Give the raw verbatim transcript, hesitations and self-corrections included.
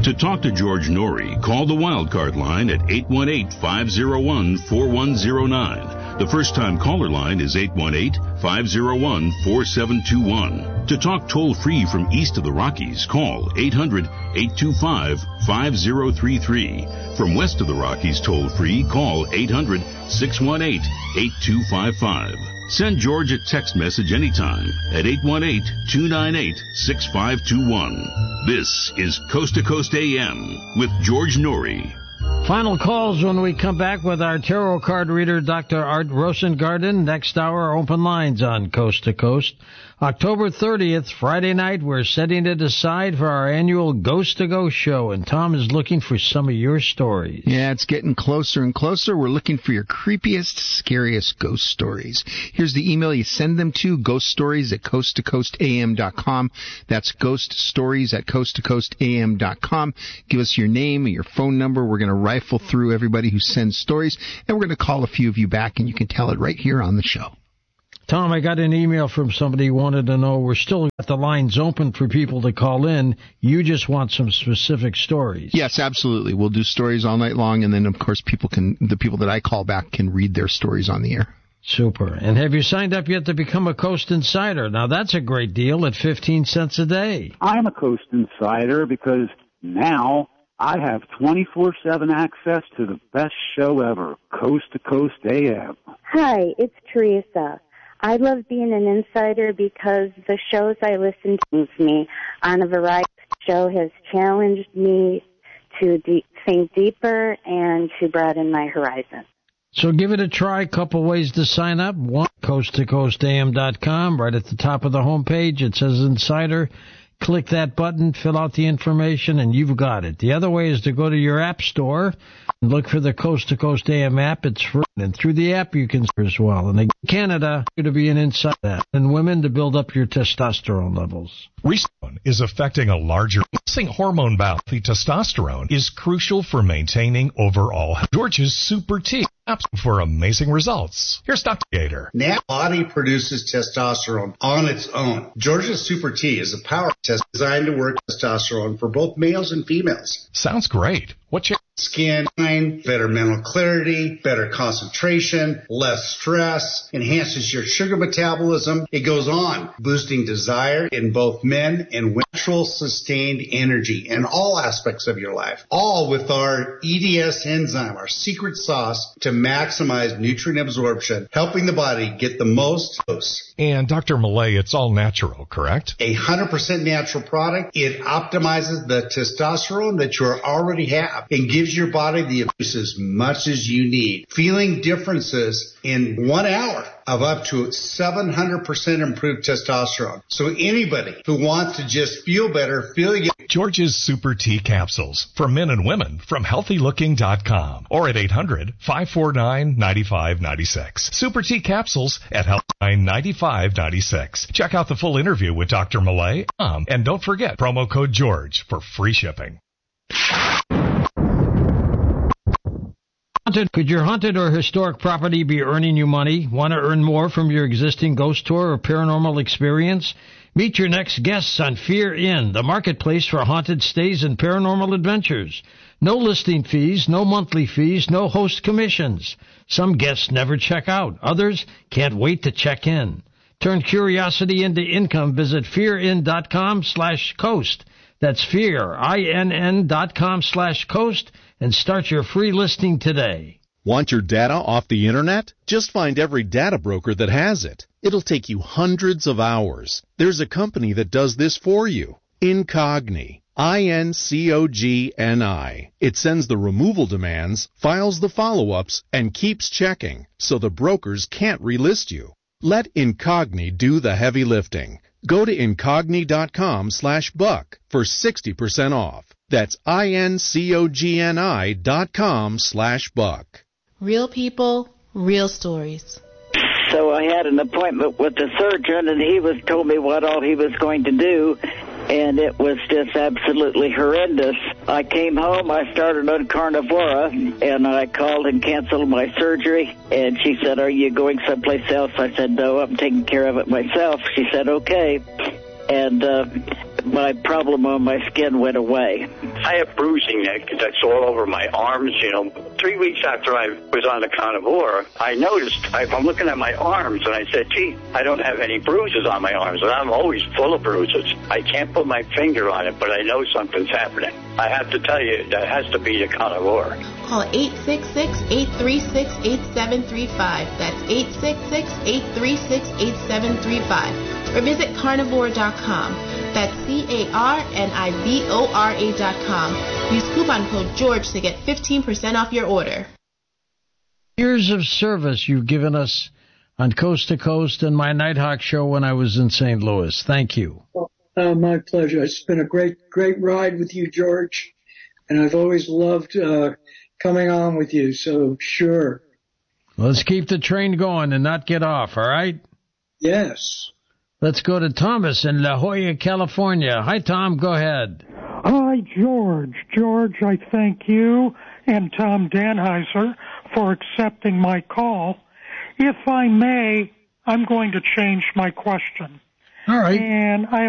To talk to George Norrie, call the Wildcard line at eight one eight, five oh one, four one oh nine. The first-time caller line is eight one eight, five oh one, four seven two one. To talk toll-free from east of the Rockies, call eight hundred, eight two five, five oh three three. From west of the Rockies toll-free, call eight hundred, six one eight, eight two five five. Send George a text message anytime at eight one eight, two nine eight, six five two one. This is Coast to Coast A M with George Norrie. Final calls when we come back with our tarot card reader, Doctor Art Rosengarten. Next hour, open lines on Coast to Coast. October thirtieth, Friday night, we're setting it aside for our annual Ghost to Ghost show, and Tom is looking for some of your stories. Yeah, it's getting closer and closer. We're looking for your creepiest, scariest ghost stories. Here's the email you send them to, ghost stories at coast to coast a m dot com. That's ghost stories at coast to coast a m dot com. Give us your name and your phone number. We're going to rifle through everybody who sends stories, and we're going to call a few of you back, and you can tell it right here on the show. Tom, I got an email from somebody who wanted to know, we're still got the lines open for people to call in. You just want some specific stories. Yes, absolutely. We'll do stories all night long, and then, of course, people can the people that I call back can read their stories on the air. Super. And have you signed up yet to become a Coast Insider? Now, that's a great deal at fifteen cents a day. I'm a Coast Insider because now I have twenty-four seven access to the best show ever, Coast to Coast A M. Hi, it's Teresa. I love being an insider because the shows I listen to me on a variety show has challenged me to de- think deeper and to broaden my horizon. So give it a try. A couple ways to sign up. One, coast to coast a m dot com. Right at the top of the homepage, it says Insider. Click that button, fill out the information, and you've got it. The other way is to go to your app store and look for the Coast to Coast A M app. It's free. And through the app, you can as well. And in Canada, you're to be an insider. And women to build up your testosterone levels. Restoration is affecting a larger missing hormone balance. The testosterone is crucial for maintaining overall health. George's Super T for amazing results. Here's Doctor Gator. Now, body produces testosterone on its own. George's Super T is a power test designed to work testosterone for both males and females. Sounds great. What's your skin, better mental clarity, better concentration, less stress, enhances your sugar metabolism. It goes on, boosting desire in both men and women. Natural sustained energy in all aspects of your life. All with our E D S enzyme, our secret sauce to maximize nutrient absorption, helping the body get the most dose. And Doctor Malay, it's all natural, correct? A one hundred percent natural product. It optimizes the testosterone that you already have and gives your body the abuse as much as you need. Feeling differences in one hour of up to seven hundred percent improved testosterone. So anybody who wants to just feel better, feel young. George's Super T capsules for men and women from healthy looking dot com or at eight hundred, five four nine, nine five nine six. Super T capsules at helpline nine five nine six. Check out the full interview with Doctor Malay. Um, and don't forget promo code George for free shipping. Could your haunted or historic property be earning you money? Want to earn more from your existing ghost tour or paranormal experience? Meet your next guests on Fear Inn, the marketplace for haunted stays and paranormal adventures. No listing fees, no monthly fees, no host commissions. Some guests never check out. Others can't wait to check in. Turn curiosity into income. Visit fearin.com slash coast. That's fear, I N N dot com slash coast, and start your free listing today. Want your data off the internet? Just find every data broker that has it. It'll take you hundreds of hours. There's a company that does this for you. Incogni. I N C O G N I. It sends the removal demands, files the follow-ups, and keeps checking, so the brokers can't relist you. Let Incogni do the heavy lifting. Go to incogni.com slash buck for sixty percent off. That's I-N-C-O-G-N-I dot com slash buck. Real people, real stories. So I had an appointment with the surgeon, and he was told me what all he was going to do, and it was just absolutely horrendous. I came home, I started on Carnivora, and I called and canceled my surgery, and she said, "Are you going someplace else?" I said, "No, I'm taking care of it myself." She said, "Okay." And uh, my problem on my skin went away. I have bruising that, that's all over my arms, you know. Three weeks after I was on the carnivore, I noticed, I, I'm looking at my arms, and I said, gee, I don't have any bruises on my arms, and I'm always full of bruises. I can't put my finger on it, but I know something's happening. I have to tell you, that has to be the carnivore. Call eight six six, eight three six, eight seven three five. That's eight six six, eight three six, eight seven three five. Or visit carnivore dot com. That's C A R N I V O R A dot com. Use coupon code George to get fifteen percent off your order. Years of service you've given us on Coast to Coast and my Nighthawk show when I was in Saint Louis. Thank you. Uh, my pleasure. It's been a great, great ride with you, George. And I've always loved uh, coming on with you, so sure. Let's keep the train going and not get off, all right? Yes. Let's go to Thomas in La Jolla, California. Hi, Tom. Go ahead. Hi, George. George, I thank you and Tom Danheiser for accepting my call. If I may, I'm going to change my question. All right. And I